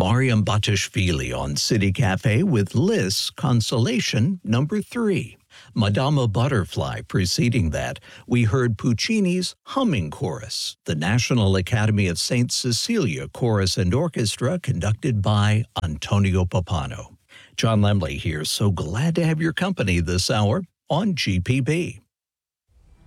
Mariam Batishvili on City Cafe with Liszt's Consolation number 3. Madama Butterfly preceding that, we heard Puccini's Humming Chorus, the National Academy of St. Cecilia Chorus and Orchestra conducted by Antonio Pappano. John Lemley here, so glad to have your company this hour on GPB.